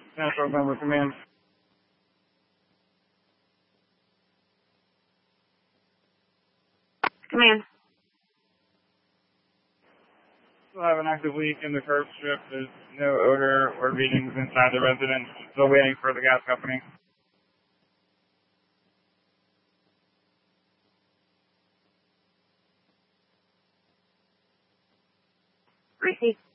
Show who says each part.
Speaker 1: Central Number Command.
Speaker 2: Command.
Speaker 1: Still have an active leak in the curb strip. There's no odor or readings inside the residence. Still waiting for the gas company.
Speaker 2: Receive.